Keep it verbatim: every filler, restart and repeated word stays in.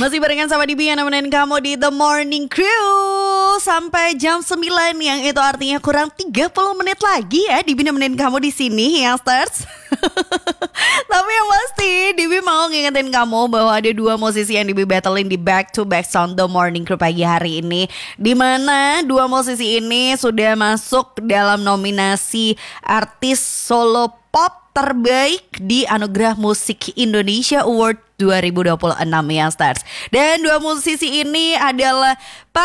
Masih barengan sama Dibi yang nemenin kamu di The Morning Crew sampai jam sembilan, yang itu artinya kurang tiga puluh menit lagi ya Dibi nemenin kamu di sini, youngsters. Tapi yang pasti Dibi mau ngingetin kamu bahwa ada dua musisi yang Dibi battlein di back to back sound The Morning Crew pagi hari ini, dimana dua musisi ini sudah masuk dalam nominasi artis solo pop terbaik di Anugerah Musik Indonesia Award dua ribu dua puluh enam, ya stars. Dan dua musisi ini adalah